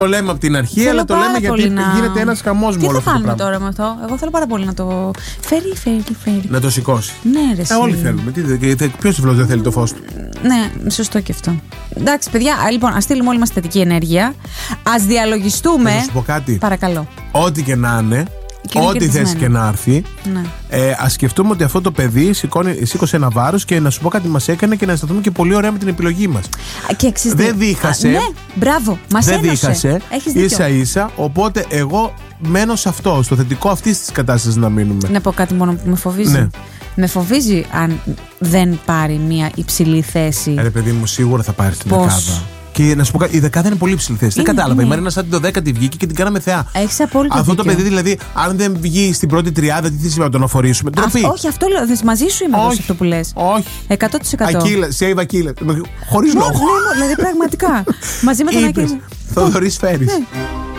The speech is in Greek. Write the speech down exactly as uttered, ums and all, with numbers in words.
Το λέμε από την αρχή, θέλω αλλά το λέμε γιατί να... γίνεται ένας χαμός με όλο αυτό. Τι θα κάνουμε τώρα με αυτό? Εγώ θέλω πάρα πολύ να το. Φέρει, φέρει, φέρει. Να το σηκώσει. Ναι, ρε. Ε, όλοι θέλουμε. Ποιος τυφλός δεν θέλει το φως του? Ναι, σωστό και αυτό. Εντάξει, παιδιά, λοιπόν, ας στείλουμε όλοι μας θετική ενέργεια. Ας διαλογιστούμε. Να σου πω κάτι. Παρακαλώ. Ό,τι και να είναι. Ό,τι θες και να έρθει, ναι. ε, ας σκεφτούμε ότι αυτό το παιδί σηκώνει, σήκωσε ένα βάρος και να σου πω κάτι μας έκανε και να αισθανθούμε και πολύ ωραία με την επιλογή μας. Και δεν δίχασε. Α, ναι, μπράβο, μας δεν ένωσε. δίχασε. Έχεις δίκιο. Ίσα ίσα, οπότε εγώ μένω σε αυτό, στο θετικό αυτής της κατάστασης να μείνουμε. Να πω κάτι μόνο που με φοβίζει. Ναι. Με φοβίζει αν δεν πάρει μια υψηλή θέση. Ε, ρε παιδί μου, σίγουρα θα πάρει την Πώς? δεκάδα. Και να σου πω κάτι, η δεκάδα είναι πολύ ψηλή θέση. Δεν κατάλαβα. Είναι. Η Μαρίνα σαν την δωδέκατη βγήκε και την κάναμε θεά. Έχεις απόλυτο αυτό δίκιο. το παιδί δηλαδή, αν δεν βγει στην πρώτη τριάδα, τι σημαίνει να τον αφορήσουμε? Ντροπή. Όχι, αυτό λέω. Θες, μαζί σου είμαι εγώ σε αυτό που λες. Όχι. εκατό τοις εκατό. Ακύλα, save Ακύλα. Χωρίς λόγο. Ναι, ναι, δηλαδή πραγματικά. Μαζί με τον Ακύλα. Θοδωρής Φέρης. Ναι.